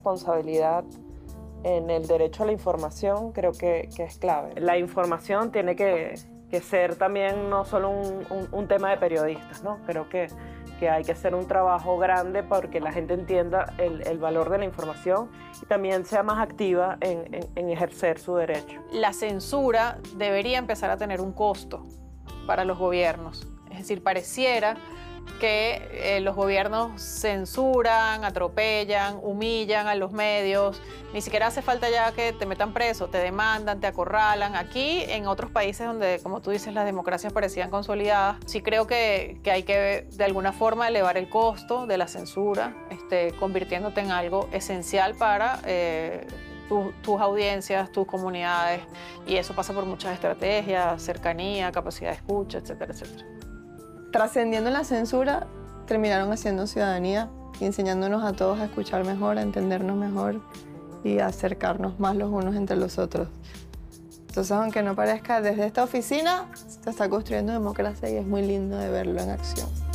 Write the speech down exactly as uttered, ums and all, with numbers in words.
responsabilidad en el derecho a la información creo que, que es clave. La información tiene que, que ser también no solo un, un, un tema de periodistas, ¿no? Creo que, que hay que hacer un trabajo grande porque la gente entienda el, el valor de la información y también sea más activa en, en, en ejercer su derecho. La censura debería empezar a tener un costo para los gobiernos. Es decir, pareciera que eh, los gobiernos censuran, atropellan, humillan a los medios. Ni siquiera hace falta ya que te metan preso, te demandan, te acorralan. Aquí, en otros países donde, como tú dices, las democracias parecían consolidadas, sí creo que, que hay que, de alguna forma, elevar el costo de la censura, este, convirtiéndote en algo esencial para eh, tu, tus audiencias, tus comunidades. Y eso pasa por muchas estrategias, cercanía, capacidad de escucha, etcétera, etcétera. Trascendiendo la censura, terminaron haciendo ciudadanía y enseñándonos a todos a escuchar mejor, a entendernos mejor y a acercarnos más los unos entre los otros. Entonces, aunque no parezca, desde esta oficina se está construyendo democracia y es muy lindo de verlo en acción.